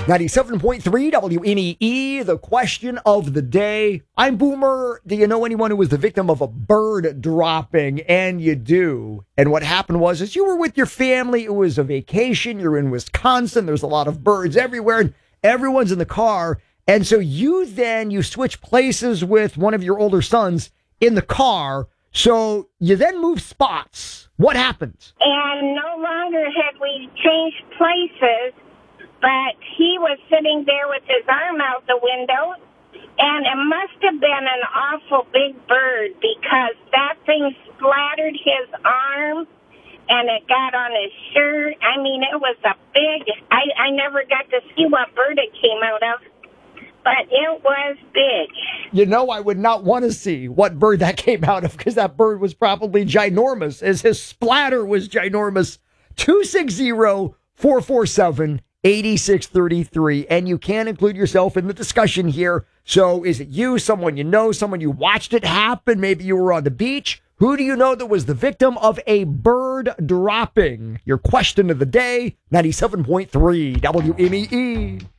97.3 WNEE, the question of the day. I'm Boomer. Do you know anyone who was the victim of a bird dropping? And you do. And what happened was, is you were with your family. It was a vacation. You're in Wisconsin. There's a lot of birds everywhere, and everyone's in the car. And so you switch places with one of your older sons in the car. So you then move spots. What happened? And no longer had we changed places, but he was sitting there with his arm out the window, and it must have been an awful big bird because that thing splattered his arm, and it got on his shirt. I mean, it was a big, I never got to see what bird it came out of, but it was big. You know, I would not want to see what bird that came out of because that bird was probably ginormous, as his splatter was ginormous. 260-447-8633, and you can include yourself in the discussion here. So is it you, someone you know, someone you watched it happen? Maybe you were on the beach. Who do you know that was the victim of a bird dropping? Your question of the day, 97.3 WNEE.